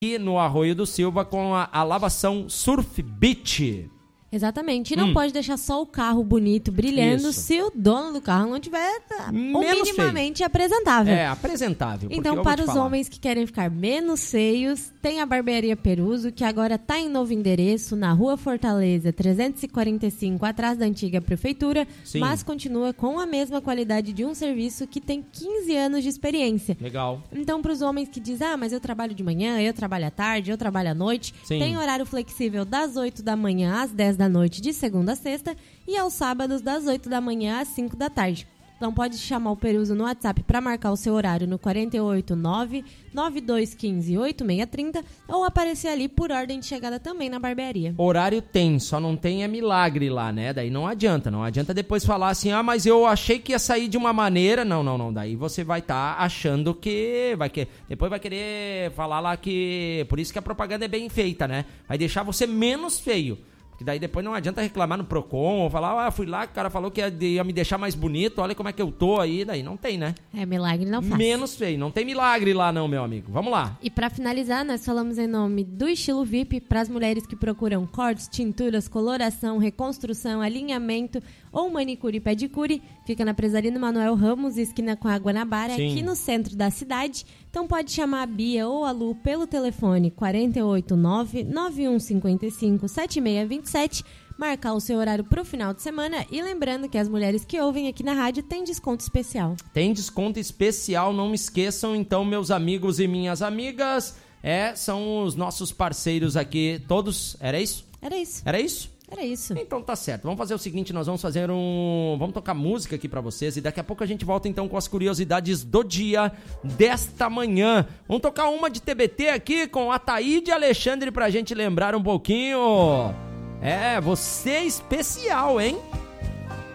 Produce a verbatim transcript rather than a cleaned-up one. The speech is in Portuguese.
E no Arroio do Silva com a, a lavação Surf Beach. Exatamente. E não hum. pode deixar só o carro bonito, brilhando, Isso. se o dono do carro não tiver Menos minimamente feio. apresentável. É, apresentável. Então, para os homens que querem ficar menos feios, tem a Barbearia Peruso, que agora está em novo endereço, na Rua Fortaleza, trezentos e quarenta e cinco, atrás da antiga prefeitura, Sim. mas continua com a mesma qualidade de um serviço que tem quinze anos de experiência. Legal. Então, para os homens que dizem, ah, mas eu trabalho de manhã, eu trabalho à tarde, eu trabalho à noite, Sim. tem horário flexível das oito da manhã às dez da noite, de segunda a sexta, e aos sábados das oito da manhã às cinco da tarde. Então pode chamar o Peruso no WhatsApp para marcar o seu horário no quatro oito nove, nove dois um cinco, oito seis três zero ou aparecer ali por ordem de chegada também na barbearia. Horário tem, só não tem é milagre lá, né? Daí não adianta, não adianta depois falar assim, ah, mas eu achei que ia sair de uma maneira. Não, não, não, daí você vai estar tá achando que vai que depois vai querer falar lá que por isso que a propaganda é bem feita, né? Vai deixar você menos feio. Que daí depois não adianta reclamar no Procon ou falar, ah, fui lá, o cara falou que ia, ia me deixar mais bonito, olha como é que eu tô aí, daí não tem, né? É, milagre não faz. Menos feio, não tem milagre lá não, meu amigo. Vamos lá. E pra finalizar, nós falamos em nome do Estilo V I P para as mulheres que procuram cortes, tinturas, coloração, reconstrução, alinhamento ou manicure e pedicure. Fica na Prezarino Manuel Ramos, esquina com a Guanabara, Sim. aqui no centro da cidade. Então pode chamar a Bia ou a Lu pelo telefone quatro oito nove, nove um cinco cinco, sete seis dois sete, marcar o seu horário pro final de semana e lembrando que as mulheres que ouvem aqui na rádio têm desconto especial. Tem desconto especial, não me esqueçam, então, meus amigos e minhas amigas, é, são os nossos parceiros aqui, todos, era isso? Era isso. Era isso? Era isso. Então tá certo. Vamos fazer o seguinte, nós vamos fazer um... Vamos tocar música aqui pra vocês e daqui a pouco a gente volta então com as curiosidades do dia desta manhã. Vamos tocar uma de T B T aqui com a Taíde Alexandre pra gente lembrar um pouquinho. É, você especial, hein?